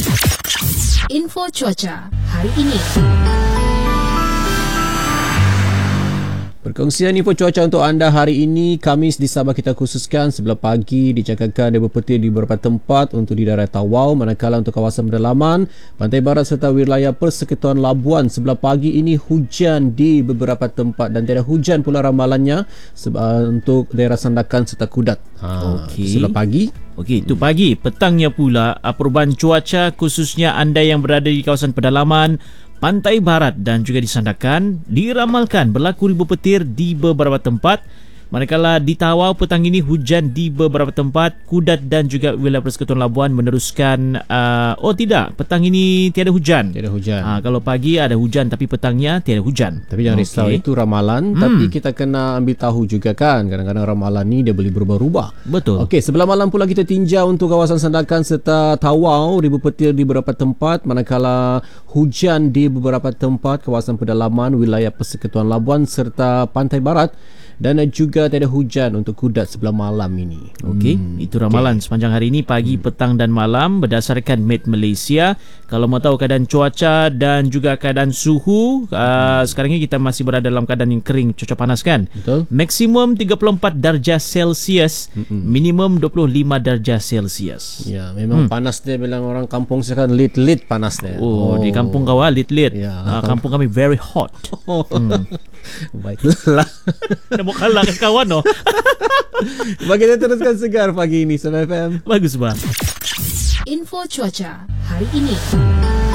Info cuaca hari ini. Perkongsian info cuaca untuk anda hari ini, Khamis di Sabah kita khususkan. Sebelah pagi dijangkakan ada berpetir di beberapa tempat untuk di daerah Tawau, manakala untuk kawasan pedalaman, pantai barat serta wilayah Persekutuan Labuan sebelah pagi ini hujan di beberapa tempat dan tiada hujan pula ramalannya untuk daerah Sandakan serta Kudat. Sebelah pagi. Okey, itu pagi. Petangnya pula perubahan cuaca khususnya anda yang berada di kawasan pedalaman, pantai barat dan juga di Sandakan diramalkan berlaku ribu petir di beberapa tempat. Manakala di Tawau petang ini hujan di beberapa tempat, Kudat dan juga wilayah Persekutuan Labuan meneruskan petang ini tiada hujan. Tiada hujan. Kalau pagi ada hujan tapi petangnya tiada hujan. Tapi jangan risau, itu ramalan, tapi kita kena ambil tahu juga kan, kadang-kadang ramalan ni dia boleh berubah-ubah. Betul. Okey, sebelah malam pula kita tinjau untuk kawasan Sandakan serta Tawau, ribu petir di beberapa tempat, manakala hujan di beberapa tempat kawasan pedalaman, wilayah Persekutuan Labuan serta pantai barat, dan juga tiada hujan untuk Kudat sebelah malam ini. Okey, itu ramalan sepanjang hari ini, pagi, petang dan malam berdasarkan Met Malaysia. Kalau mau tahu keadaan cuaca dan juga keadaan suhu, sekarang ini kita masih berada dalam keadaan yang kering, cuaca panas kan? Betul. Maksimum 34 darjah Celsius, minimum 25 darjah Celsius. Ya, memang panas dia, bilang orang kampung sekarang lit-lit panas dia. Di kampung kau lit-lit. Ya. Kampung kami very hot. Baiklah. Dah mau kalah dengan kawan no. Bagi kita teruskan segar pagi ini Sama FM. Bagus bah. Info cuaca hari ini.